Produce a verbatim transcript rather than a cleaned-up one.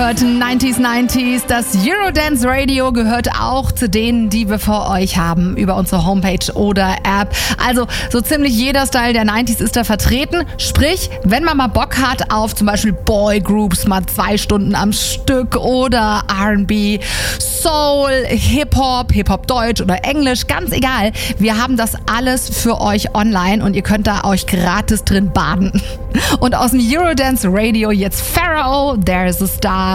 neunzig neunzig, das Eurodance Radio gehört auch zu denen, die wir für euch haben über unsere Homepage oder App. Also so ziemlich jeder Style der neunziger ist da vertreten. Sprich, wenn man mal Bock hat auf zum Beispiel Boygroups, mal zwei Stunden am Stück oder R and B, Soul, Hip-Hop, Hip-Hop Deutsch oder Englisch, ganz egal. Wir haben das alles für euch online und ihr könnt da euch gratis drin baden. Und aus dem Eurodance Radio jetzt Pharaoh, There's a Star.